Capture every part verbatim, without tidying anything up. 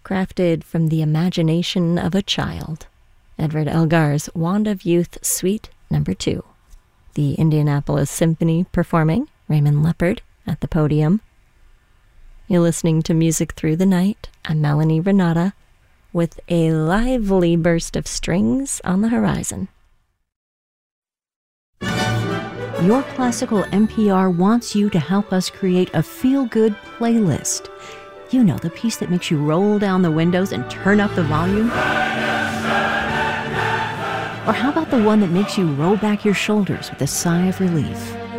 crafted from the imagination of a child. Edward Elgar's Wand of Youth Suite Number two. The Indianapolis Symphony performing, Raymond Leppard at the podium. You're listening to Music Through the Night. I'm Melanie Renata with a lively burst of strings on the horizon. Your Classical N P R wants you to help us create a feel-good playlist. You know, the piece that makes you roll down the windows and turn up the volume? Or how about the one that makes you roll back your shoulders with a sigh of relief?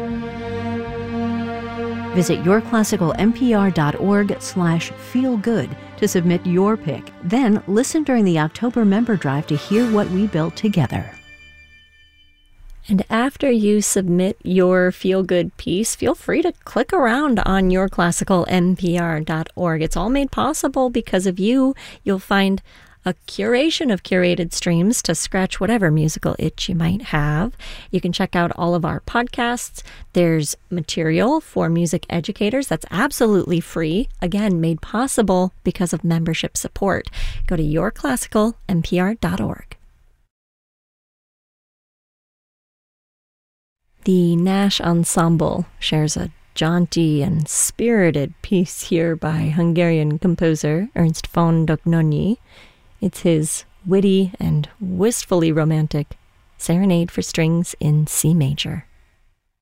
Visit your classical n p r dot org slash feel good to submit your pick. Then listen during the October member drive to hear what we built together. And after you submit your feel-good piece, feel free to click around on your classical n p r dot org. It's all made possible because of you. You'll find a curation of curated streams to scratch whatever musical itch you might have. You can check out all of our podcasts. There's material for music educators that's absolutely free. Again, made possible because of membership support. Go to your classical n p r dot org. The Nash Ensemble shares a jaunty and spirited piece here by Hungarian composer Ernst von Dohnányi. It's his witty and wistfully romantic Serenade for Strings in C major.